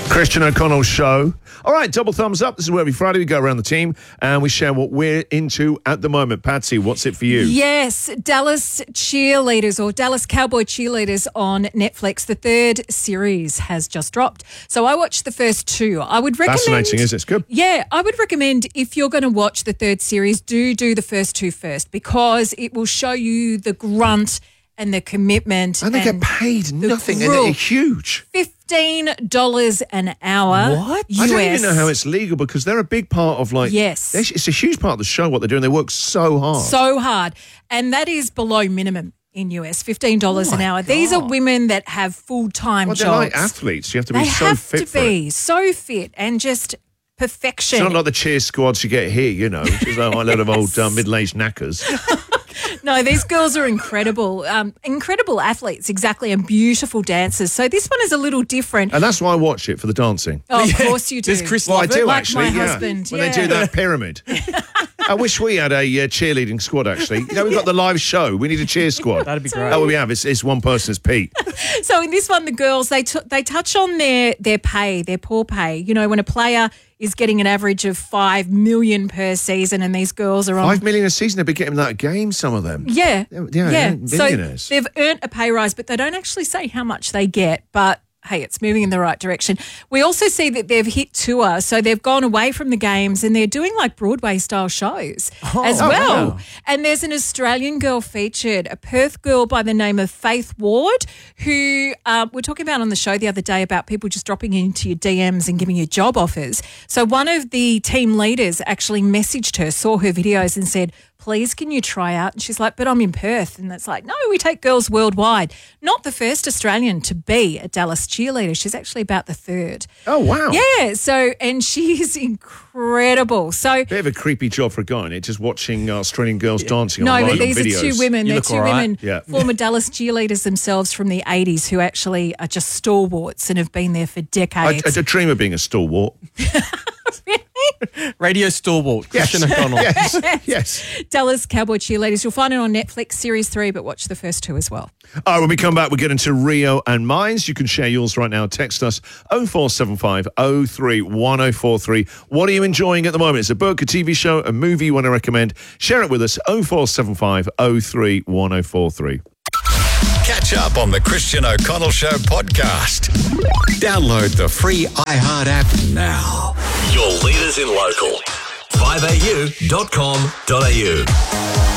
Christian O'Connell Show. All right, double thumbs up. This is where every Friday we go around the team and we share what we're into at the moment. Patsy, what's it for you? Yes, Dallas Cheerleaders or Dallas Cowboy Cheerleaders on Netflix. The third series has just dropped. So I watched the first two. I would recommend... Fascinating, is it? It's good. Yeah, I would recommend if you're going to watch the third series, do the first two first because it will show you the grunt and the commitment. And they get paid nothing and they're huge. $15 an hour. What? US. I don't even know how it's legal because they're a big part of Yes. It's a huge part of the show what they're doing. They work so hard. So hard. And that is below minimum in US, $15 an hour. These are women that have full-time jobs. They're like athletes. You have to be so fit for it. They have to be so fit and just perfection. It's not like the cheer squads you get here, you know, which is like a lot of old middle-aged knackers. No, these girls are incredible. Incredible athletes, exactly, and beautiful dancers. So this one is a little different. And that's why I watch it, for the dancing. Oh, of course you do. Does Chris Well, I love do, it? Like actually, my yeah. husband, When they do that pyramid. I wish we had a cheerleading squad, actually. You know, we've got the live show. We need a cheer squad. That'd be great. That's what we have. It's one person, it's Pete. So in this one, the girls, they touch on their pay, their poor pay. You know, when a player is getting an average of $5 million per season and these girls are on... $5 million a season, they'd be getting that game, some of them. Yeah. Yeah, So millionaires. they've earned a pay rise, but they don't actually say how much they get. But hey, it's moving in the right direction. We also see that they've hit tour, so they've gone away from the games and they're doing like Broadway-style shows as well. Wow. And there's an Australian girl featured, a Perth girl by the name of Faith Ward, who we're talking about on the show the other day about people just dropping into your DMs and giving you job offers. So one of the team leaders actually messaged her, saw her videos and said, please, can you try out? And she's like, but I'm in Perth. And it's like, no, we take girls worldwide. Not the first Australian to be a Dallas cheerleader. She's actually about the third. Oh, wow. Yeah. So, and she's incredible. So, Bit of a creepy job for a guy, isn't it? Just watching Australian girls dancing no, online but these on are videos. two women. You They're look two all right. women, Yeah. former Dallas cheerleaders themselves from the 80s who actually are just stalwarts and have been there for I decades. dream of being a stalwart. Radio stalwart, Christian O'Connell. Yes. Dallas Cowboy Cheerleaders. You'll find it on Netflix, Series 3, but watch the first two as well. All right, when we come back, we'll get into Rio and Mines. You can share yours right now. Text us 0475 03 1043. What are you enjoying at the moment? It's a book, a TV show, a movie you want to recommend. Share it with us 0475 03 1043. Catch up on the Christian O'Connell Show podcast. Download the free iHeart app now. Your leaders in local. 5au.com.au